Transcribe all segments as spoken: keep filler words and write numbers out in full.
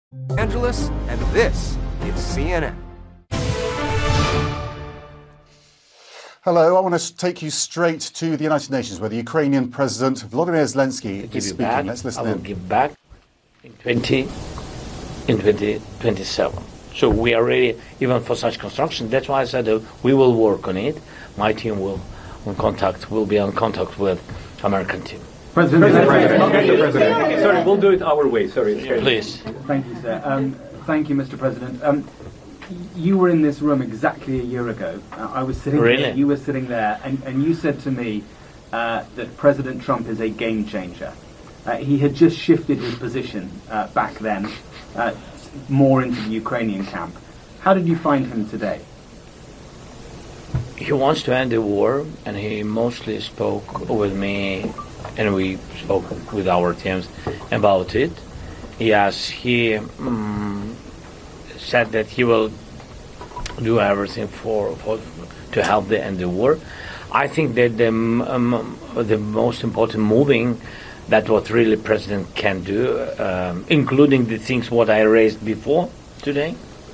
Angeles, and this is C N N. Hello, I want to take you straight to the United Nations, where the Ukrainian President Volodymyr Zelensky is speaking. Back. Let's listen I will in. give back in twenty in twenty twenty-seven. So we are ready even for such construction. That's why I said uh, we will work on it. My team will on contact will be on contact with American team. President, President, President, President, President. Okay, sorry, we'll do it our way. Sorry. Please. Thank you, sir. Um, thank you, Mister President. Um, you were in this room exactly a year ago. Uh, I was sitting Really? there, you were sitting there, and, and you said to me uh, that President Trump is a game changer. Uh, he had just shifted his position uh, back then, uh, more into the Ukrainian camp. How did you find him today? He wants to end the war, and he mostly spoke with me, and we spoke with our teams about it. Yes, he um, said that he will do everything for, for to help the end the war. I think that the um, the most important moving that what really president can do, um, including the things what I raised before today,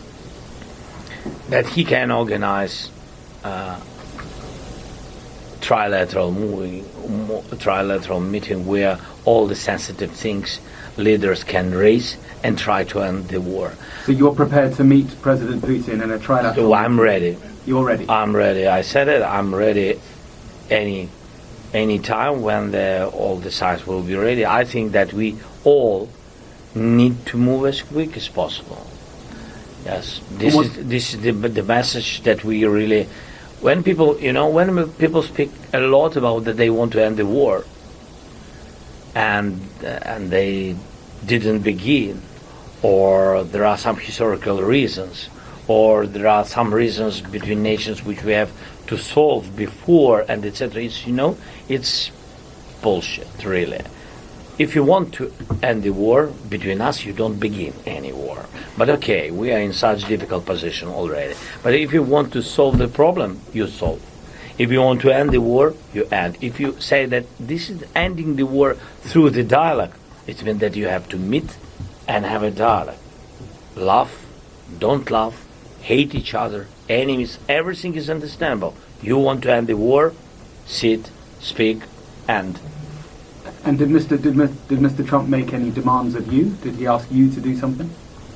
that he can organize uh, trilateral moving, trilateral meeting where all the sensitive things leaders can raise and try to end the war. So you're prepared to meet President Putin in a trilateral? So I'm ready. You're ready? I'm ready. I said it. I'm ready. Any, any time when the, all the sides will be ready. I think that we all need to move as quick as possible. Yes, this What? is this is the the message that we really. When people, you know, when people speak a lot about that they want to end the war, and uh, and they didn't begin, or there are some historical reasons, or there are some reasons between nations which we have to solve before, and et cetera. It's, you know, it's bullshit, really. If you want to end the war between us, you don't begin any war. But okay, we are in such difficult position already. But if you want to solve the problem, you solve. If you want to end the war, you end. If you say that this is ending the war through the dialogue, it means that you have to meet and have a dialogue. Laugh, don't laugh, hate each other, enemies, everything is understandable. You want to end the war, sit, speak, end. And did Mister Did, Mis- did Mister Trump make any demands of you? Did he ask you to do something?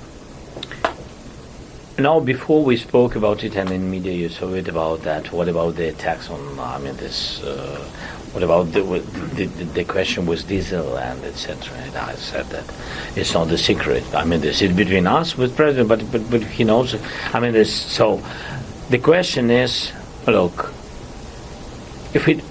No, before we spoke about it, and in media you saw it about that. What about the attacks on? I mean, this. Uh, what about the, the the the question was diesel and et cetera. And I said that it's not a secret. I mean, this is between us with president, but but but he knows. I mean, this. So the question is, look, if it